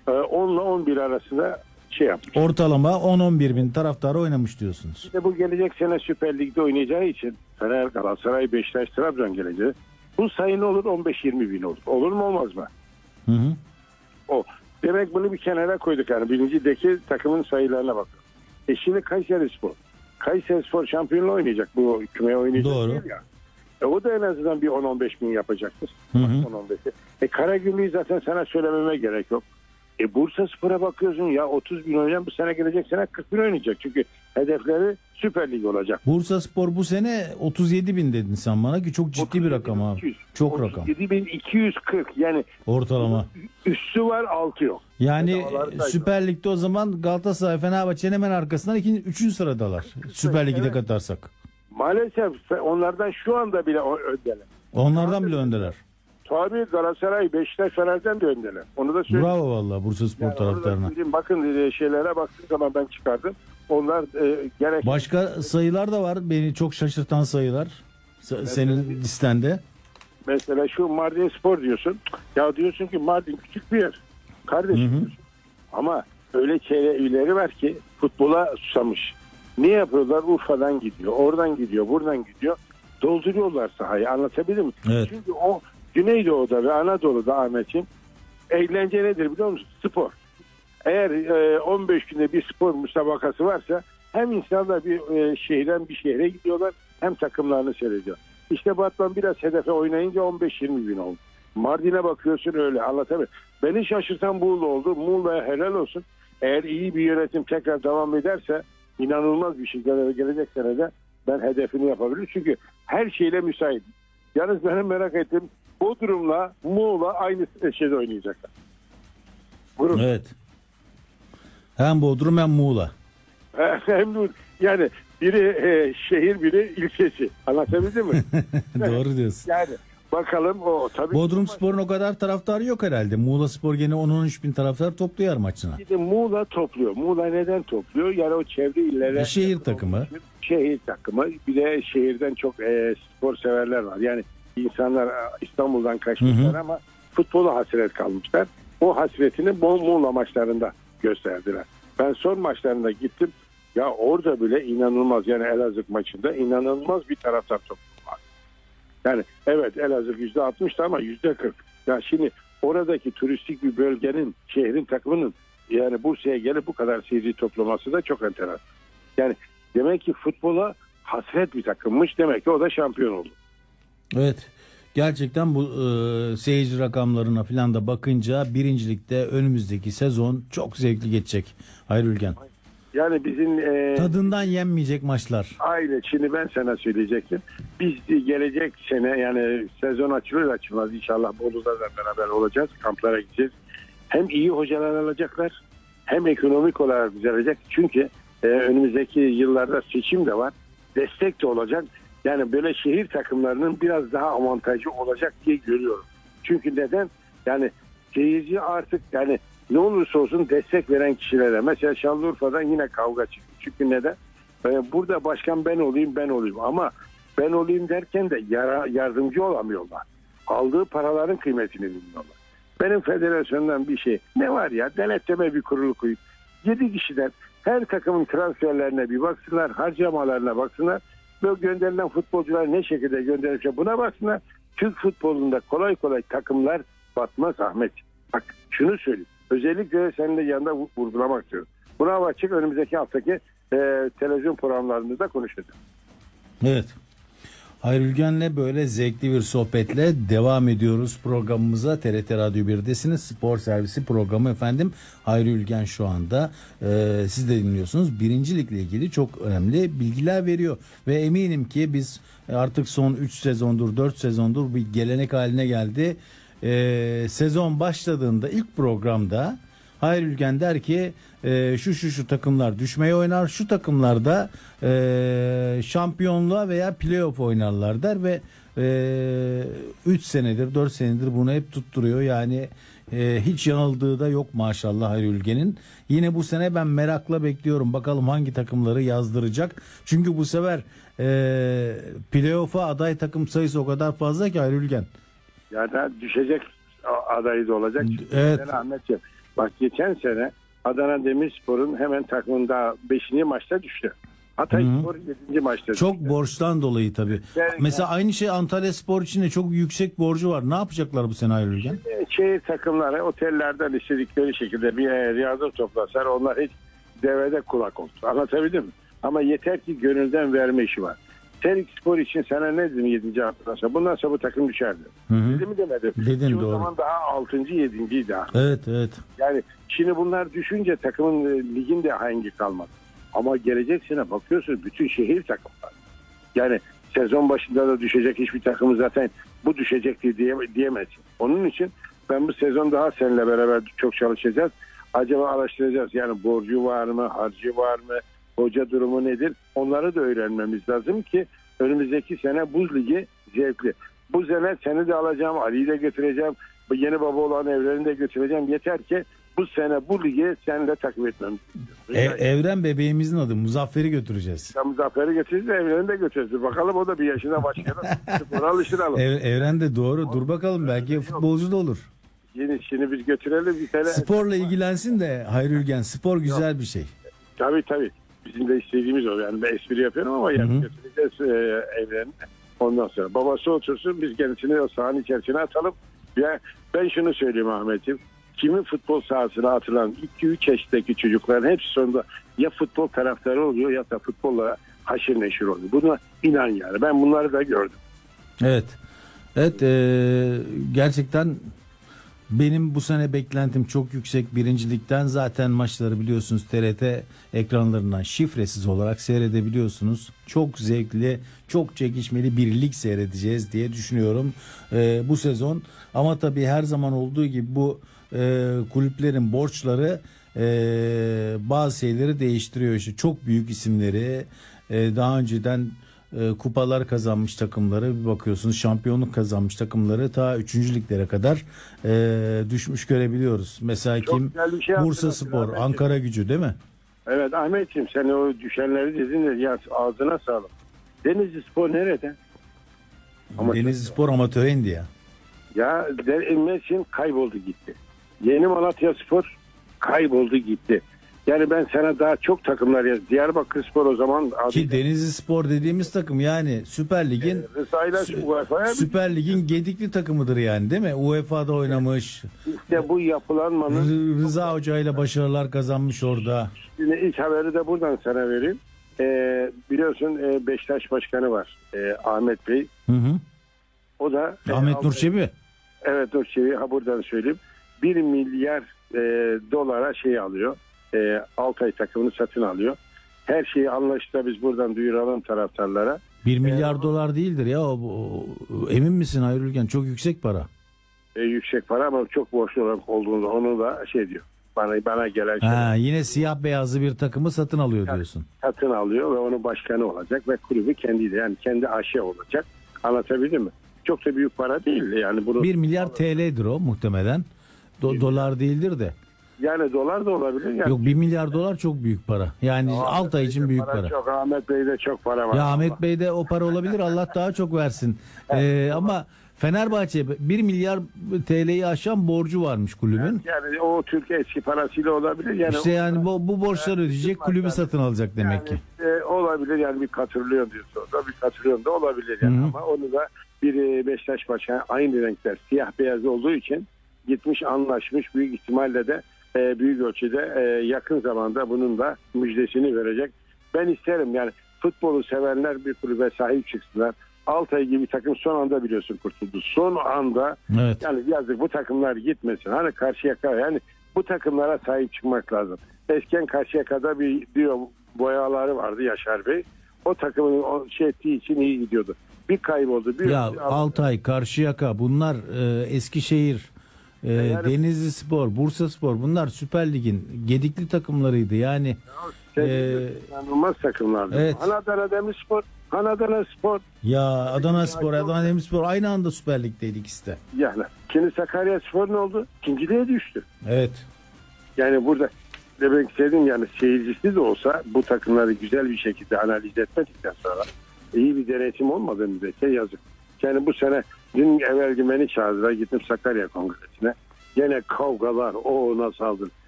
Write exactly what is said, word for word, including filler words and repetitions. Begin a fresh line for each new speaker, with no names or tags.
on ile on bir arasında şey yapmış.
Ortalama on on bir bin taraftarı oynamış diyorsunuz.
İşte bu gelecek sene Süper Lig'de oynayacağı için Fener, Galatasaray, Beşiktaş, Trabzon gelecek. Bu sayı ne olur? on beş yirmi bin olur. Olur mu olmaz mı?
Hı hı.
O. Demek bunu bir kenara koyduk yani. Birincildeki takımın sayılarına bak. E şimdi Kayserispor. Kayserispor şampiyonla oynayacak. Bu kümeye oynayacak
Doğru.
değil ya. E o da en azından bir on on beş bin yapacaktır.
Hı hı.
on on beşi. E Karagümrük'ü zaten sana söylememe gerek yok. E Bursaspor'a bakıyorsun ya otuz bin oynayan bu sene gelecek sene kırk bin oynayacak. Çünkü hedefleri Süper Lig olacak.
Bursaspor bu sene otuz yedi bin dedin sen bana ki çok ciddi bir rakam abi.
iki yüz.
Çok rakam.
otuz yedi bin iki yüz kırk yani
Ortalama.
üstü var altı yok.
Yani Süper Lig'de o zaman Galatasaray, Fenerbahçe'nin hemen arkasından ikinci, üçüncü sıradalar. Süper Lig'de
evet.
katarsak.
Maalesef onlardan şu anda bile öndeler.
Onlardan bile öndeler.
Tabii Galatasaray, Beşiktaş, Fener'den de öndeler. Onu da söyleyeyim.
Bravo vallahi Bursaspor
Yani
taraftarına.
bakın dediği şeylere baktığım zaman ben çıkardım. Onlar e, gerek...
Başka sayılar da var. Beni çok şaşırtan sayılar. S- senin listende.
Mesela şu Mardin Spor diyorsun. Ya diyorsun ki Mardin küçük bir yer. Kardeşim. Hı hı. Ama öyle çeyreğleri var ki futbola susamış. Ne yapıyorlar? Urfa'dan gidiyor. Oradan gidiyor. Buradan gidiyor. Dolduruyorlar sahayı. Anlatabildim mi?
Evet.
Çünkü o Güneydoğu'da ve Anadolu'da Ahmetciğim eğlence nedir biliyor musun? Spor. Eğer e, on beş günde bir spor müsabakası varsa hem insanlar bir e, şehirden bir şehre gidiyorlar hem takımlarını seyrediyor. İşte Batman biraz hedefe oynayınca on beş yirmi bin oldu. Mardin'e bakıyorsun öyle anlatabilirim. Beni şaşırtan Muğla oldu. Muğla'ya helal olsun. Eğer iyi bir yönetim tekrar devam ederse inanılmaz bir şey gelecek senede ben hedefini yapabilirim. Çünkü her şeyle müsait. Yalnız benim merak ettiğim Bodrum'la Muğla aynı şeyde oynayacaklar. Buyurun.
Evet. Hem Bodrum hem Muğla.
Hem de yani biri e, şehir biri ilçesi. Anlatabildim mi?
Doğru diyorsun.
Yani bakalım o tabii.
Bodrum Spor'un o kadar taraftarı yok herhalde. Muğla Spor gene on on üç bin taraftar topluyor maçına.
Şimdi Muğla topluyor. Muğla neden topluyor? Yani o çevre illere.
E, şehir takımı.
Şehir takımı. Bir de şehirden çok e, spor severler var. Yani insanlar İstanbul'dan kaçmışlar hı hı. ama futbola hasret kalmışlar. O hasretini bu Muğla maçlarında gösterdiler. Ben son maçlarında gittim. Ya orada bile inanılmaz yani Elazığ maçında inanılmaz bir taraftar toplumu var. Yani evet Elazığ yüzde altmıştı ama yüzde kırk. Ya şimdi oradaki turistik bir bölgenin, şehrin takımının yani Bursa'ya gelip bu kadar seyirci toplaması da çok enteresan. Yani demek ki futbola hasret bir takımmış. Demek ki o da şampiyon oldu.
Evet. Gerçekten bu e, seyirci rakamlarına falan da bakınca birincilikte önümüzdeki sezon çok zevkli geçecek. Hayır Ülgen.
Yani bizim e,
tadından yenmeyecek maçlar.
Aynen. Şimdi ben sana söyleyecektim. Biz gelecek sene yani sezon açılır açılmaz inşallah Bolu'da da beraber olacağız. Kamplara gideceğiz. Hem iyi hocalar alacaklar hem ekonomik olarak düzelecek. Çünkü e, önümüzdeki yıllarda seçim de var. Destek de olacak. Yani böyle şehir takımlarının biraz daha avantajı olacak diye görüyorum. Çünkü neden? Yani seyirci artık yani ne olursa olsun destek veren kişilere. Mesela Şanlıurfa'dan yine kavga çıktı. Çünkü neden? Ee, burada başkan ben olayım ben olayım. Ama ben olayım derken de yara, yardımcı olamıyorlar. Aldığı paraların kıymetini bilmiyorlar. Benim federasyondan bir şey. Ne var ya? Denetleme bir kurulu koyup yedi kişiden her takımın transferlerine bir baksınlar. Harcamalarına baksınlar. Böyle gönderilen futbolcular ne şekilde gönderilse buna baksınlar. Türk futbolunda kolay kolay takımlar batmaz Ahmet. Bak şunu söyleyeyim. Özellikle senin de yanında vurgulamak istiyorum. Buna açık önümüzdeki haftaki e, televizyon programlarında konuşacağız.
Evet. Hayri Ülgen'le böyle zevkli bir sohbetle devam ediyoruz programımıza. T R T Radyo bir'desiniz. Spor Servisi programı efendim. Hayri Ülgen şu anda e, siz de dinliyorsunuz. Birincilikle ilgili çok önemli bilgiler veriyor. Ve eminim ki biz artık son üç sezondur dört sezondur bir gelenek haline geldi. E, sezon başladığında ilk programda Hayri Ülgen der ki e, şu şu şu takımlar düşmeye oynar, şu takımlarda e, şampiyonluğa veya playoff oynarlar der ve üç senedir dört senedir bunu hep tutturuyor. Yani e, hiç yanıldığı da yok maşallah Hayri Ülgen'in. Yine bu sene ben merakla bekliyorum. Bakalım hangi takımları yazdıracak. Çünkü bu sefer e, playoff'a aday takım sayısı o kadar fazla ki Hayri Ülgen.
Yani düşecek adayı da olacak.
Evet.
Ahmetciğim. Bak geçen sene Adana Demirspor'un hemen takımında beşinci maçta düştü. Hatayspor yedinci maçta
Çok
düştü.
borçtan dolayı tabii.
Yani,
Mesela aynı şey Antalyaspor için de çok yüksek borcu var. Ne yapacaklar bu sene Hayri Ülgen?
Şehir takımları otellerden istedikleri şekilde bir yardım toplasalar onlar hiç devede kulak olsun. Anlatabildim mi? Ama yeter ki gönülden verme işi var. Terik Spor için sana ne dedim yedinci hafta? Bundan sonra bu takım düşerdi.
Hı hı.
Dedim mi demedim.
Dedin,
Şimdi
doğru.
o zaman daha altıncı yedinciydi daha.
Evet evet.
Yani şimdi bunlar düşünce takımın e, liginde hangi kalmadı. Ama gelecek sene bakıyorsun bütün şehir takımlar. Yani sezon başında da düşecek hiçbir takımı zaten bu düşecekti diye, diyemezsin. Onun için ben bu sezon daha seninle beraber çok çalışacağız. Acaba araştıracağız. Yani borcu var mı, harcı var mı, hoca durumu nedir? Onları da öğrenmemiz lazım ki önümüzdeki sene buz ligi zevkli. Bu sene seni de alacağım, Ali'yi de götüreceğim. Bu yeni baba olan Evren'i de götüreceğim. Yeter ki bu sene bu ligi seninle takip etmem.
E, Evren bebeğimizin adı. Muzaffer'i götüreceğiz.
Ya Muzaffer'i götüreceğiz, Evren'i de götüreceğiz. Bakalım o da bir yaşına başlayalım. Spora alıştıralım.
Ev, Evren de doğru. Dur bakalım belki futbolcu da olur.
Yeni şimdi biz götürelim bir sene.
Sporla ilgilensin de Hayri Ülgen. Spor güzel Yok. bir şey.
Tabii tabii. Bizim de istediğimiz o. Yani ben espri yapıyorum ama yani Hı-hı. götüreceğiz e, Evren'i. Ondan sonra babası otursun biz kendisini o sahanın içerisine atalım. Ya ben şunu söyleyeyim Ahmet'im. Kimin futbol sahasına atılan iki üç yaşındaki çocukların hepsi sonunda ya futbol taraftarı oluyor ya da futbolla haşır neşir oluyor. Buna inan yani. Ben bunları da gördüm.
Evet. Evet e, gerçekten benim bu sene beklentim çok yüksek. Birincilikten zaten maçları biliyorsunuz T R T ekranlarından şifresiz olarak seyredebiliyorsunuz. Çok zevkli, çok çekişmeli bir lig seyredeceğiz diye düşünüyorum e, bu sezon. Ama tabii her zaman olduğu gibi bu e, kulüplerin borçları e, bazı şeyleri değiştiriyor. İşte çok büyük isimleri e, daha önceden e, kupalar kazanmış takımları bir bakıyorsunuz şampiyonluk kazanmış takımları ta üçüncü liglere kadar e, düşmüş görebiliyoruz. Mesela
çok
kim?
Şey
Bursa Spor, Ankara Gücü değil mi?
Evet Ahmetciğim sen o düşenleri dedin de ya ağzına sağlık. Denizli Spor nerede?
Denizli Spor amatör indi ya.
Ya Mersin kayboldu gitti. Yeni Malatya Spor kayboldu gitti. Yani ben sana daha çok takımlar yaz. Diyarbakır Spor o zaman
ki Denizli Spor dediğimiz takım yani Süper Lig'in
e,
Süper Lig'in gedikli takımıdır yani değil mi? U E F A'da oynamış.
İşte bu yapılanmanın
Rıza Hoca ile başarılar kazanmış orada.
Şimdi ilk haberi de buradan sana vereyim. Ee, biliyorsun e, Beşiktaş Başkanı var. E, Ahmet Bey.
Hı hı.
O da
Ahmet
e,
Nur Çebi.
Evet Nur Çebi. Ha buradan söyleyeyim. bir milyar e, dolara şey alıyor. E, Altay takımını satın alıyor. Her şeyi anlaştık biz buradan duyuralım taraftarlara.
bir milyar ee, dolar değildir ya. O, o, emin misin Hayri Ülgen? Çok yüksek para.
E, yüksek para ama çok borçlu olarak olduğunu onu da şey diyor. Bana bana gelen şey.
Ha, yine siyah beyazlı bir takımı satın alıyor diyorsun.
Satın alıyor ve onun başkanı olacak ve kulübü kendi yani kendi aşağı olacak. Anlatabildim mi? Çok da büyük para değil yani bunu.
bir milyar T L'dir o muhtemelen. Do- dolar değildir de.
Yani dolar da olabilir. Yani.
Yok bir milyar dolar çok büyük para. Yani Altay için büyük para. para.
Çok Ahmet Bey'de çok para var.
Ya Ahmet Bey'de o para olabilir. Allah daha çok versin. Ee, ama Fenerbahçe bir milyar T L'yi aşan borcu varmış kulübün.
Yani, yani o Türkiye eski parasıyla olabilir. Yani
işte yani bu, bu borçları ödeyecek kulübü yani, satın alacak demek
yani,
ki.
E, olabilir yani bir katrilyon diyorsa da bir katrilyon da olabilir yani. Hı-hı. Ama onu da bir Beşiktaş Başkanı aynı renkler siyah beyaz olduğu için gitmiş anlaşmış büyük ihtimalle de e, büyük ölçüde e, yakın zamanda bunun da müjdesini verecek. Ben isterim yani futbolu sevenler bir kulübe sahip çıksınlar. Altay gibi takım son anda biliyorsun kurtuldu. Son anda
evet.
Yani yazık bu takımlar gitmesin. Hani Karşıyaka yani bu takımlara sahip çıkmak lazım. Eskiden Karşıyaka'da bir diyor boyaları vardı Yaşar Bey. O takımın o şey ettiği için iyi gidiyordu. Bir kayboldu. Bir
ya bir Altay, Karşıyaka bunlar e, Eskişehir, e, yani, Denizli Spor, Bursa Spor bunlar Süper Lig'in gedikli takımlarıydı yani.
Ya, e, inanılmaz takımlardı.
Evet.
Hani Adana Demirspor, hani Adana Spor.
Ya Adana Spor, Adana Demirspor aynı anda Süper Lig'deydi ikisi de.
Yani şimdi Sakarya Spor ne oldu? İkinciliğe düştü.
Evet.
Yani burada demek istedim yani seyircisi de olsa bu takımları güzel bir şekilde analiz etmedikten sonra iyi bir denetim olmadığı müddetçe yazık. Yani bu sene dün evvel gümeni çağırdılar gittim Sakarya Kongresi'ne. Gene kavgalar, o ona saldırı.